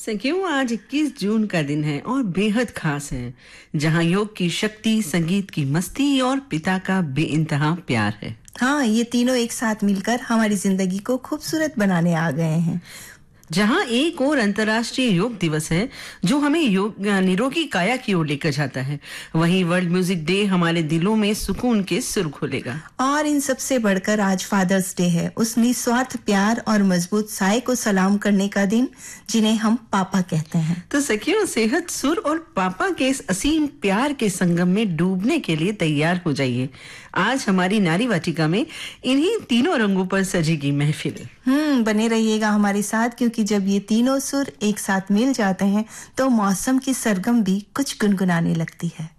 सखियों, आज 21 जून का दिन है और बेहद खास है, जहां योग की शक्ति, संगीत की मस्ती और पिता का बेइंतहा प्यार है। हाँ, ये तीनों एक साथ मिलकर हमारी जिंदगी को खूबसूरत बनाने आ गए हैं। जहां एक और अंतर्राष्ट्रीय योग दिवस है जो हमें योग निरोगी काया की ओर लेकर जाता है, वहीं वर्ल्ड म्यूजिक डे हमारे दिलों में सुकून के सुर खोलेगा। और इन सबसे बढ़कर आज फादर्स डे है, उस निस्वार्थ प्यार और मजबूत साय को सलाम करने का दिन, जिन्हें हम पापा कहते हैं। तो सखियों, सेहत, सुर और पापा के इस असीम प्यार के संगम में डूबने के लिए तैयार हो जाइए। आज हमारी नारी वाटिका में इन्हीं तीनों रंगों पर सजेगी महफिल। बने रहिएगा हमारे साथ, क्योंकि जब ये तीनों सुर एक साथ मिल जाते हैं तो मौसम की सरगम भी कुछ गुनगुनाने लगती है।